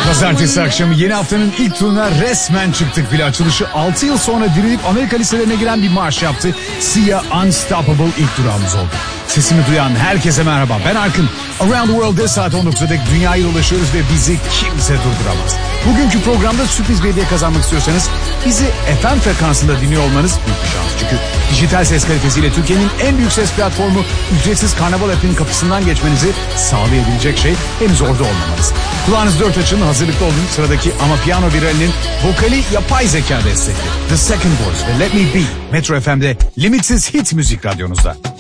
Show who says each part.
Speaker 1: Pazartesi akşamı yeni haftanın ilk turuna resmen çıktık bile. Açılışı 6 yıl sonra dirilip Amerika listelerine giren bir marş yaptı. Sia Unstoppable ilk durağımız oldu. Sesimi duyan herkese merhaba. Ben Arkın. Around the World'de saat 19'da dek dünyayı dolaşıyoruz ve bizi kimse durduramaz. Bugünkü programda sürpriz bir hediye kazanmak istiyorsanız bizi FM frekansında dinliyor olmanız büyük bir şans. Çünkü dijital ses kalitesiyle Türkiye'nin en büyük ses platformu ücretsiz Karnaval app'in kapısından geçmenizi sağlayabilecek şey henüz orada olmamanız. Kulağınız dört açın, hazırlıklı olun. Sıradaki Ama Piyano viralinin vokali yapay zeka destekli. The Second Voice ve Let Me Be Metro FM'de limitsiz hit müzik radyonuzda.